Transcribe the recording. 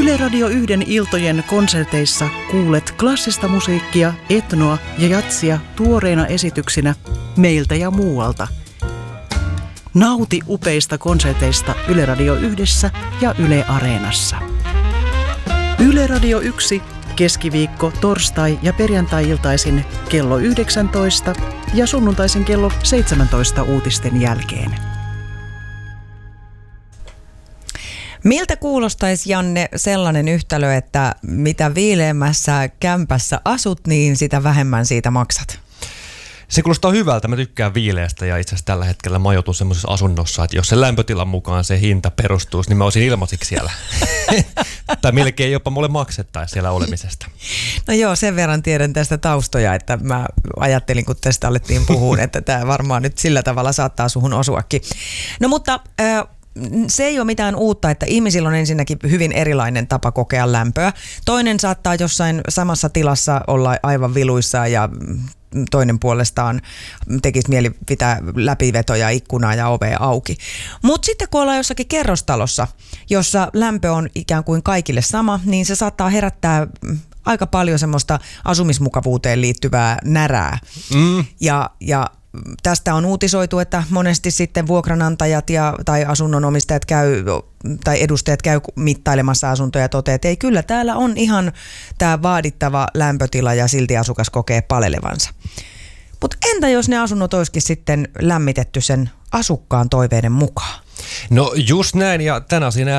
Yle Radio 1 iltojen konserteissa kuulet klassista musiikkia, etnoa ja jatsia tuoreina esityksinä meiltä ja muualta. Nauti upeista konserteista Yle Radio 1 ja Yle Areenassa. Yle Radio 1 keskiviikko, torstai ja perjantai-iltaisin kello 19 ja sunnuntaisin kello 17 uutisten jälkeen. Miltä kuulostaisi, Janne, sellainen yhtälö, että mitä viileämmässä kämpässä asut, niin sitä vähemmän siitä maksat? Se kuulostaa hyvältä. Mä tykkään viileästä ja itse asiassa tällä hetkellä majoitun semmoisessa asunnossa, että jos se lämpötilan mukaan se hinta perustuisi, niin mä olisin ilmaisiksi siellä. Tai melkein jopa mulle maksettaisiin siellä olemisesta. No joo, sen verran tiedän tästä taustoja, että mä ajattelin, kun tästä alettiin puhua, että tämä varmaan nyt sillä tavalla saattaa suhun osuakin. No mutta se ei ole mitään uutta, että ihmisillä on ensinnäkin hyvin erilainen tapa kokea lämpöä. Toinen saattaa jossain samassa tilassa olla aivan viluissa ja toinen puolestaan tekisi mieli pitää läpivetoja, ikkunaa ja ovea auki. Mutta sitten kun ollaan jossakin kerrostalossa, jossa lämpö on ikään kuin kaikille sama, niin se saattaa herättää aika paljon semmoista asumismukavuuteen liittyvää närää. Ja tästä on uutisoitu, että monesti sitten vuokranantajat tai asunnonomistajat tai edustajat käy mittailemassa asuntoja ja toteaa, että ei, kyllä täällä on ihan tämä vaadittava lämpötila ja silti asukas kokee palelevansa. Mutta entä jos ne asunnot olisikin sitten lämmitetty sen asukkaan toiveiden mukaan? No just näin, ja tämän asian